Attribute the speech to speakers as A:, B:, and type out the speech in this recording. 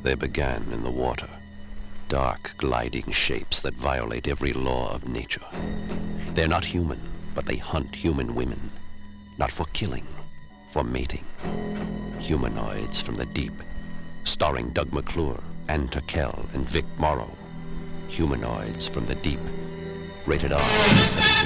A: They began in the water. Dark, gliding shapes that violate every law of nature. They're not human, but they hunt human women. Not for killing, for mating. Humanoids from the deep. Starring Doug McClure, Ann Turkel, and Vic Morrow. Humanoids from the deep. Rated R, 17.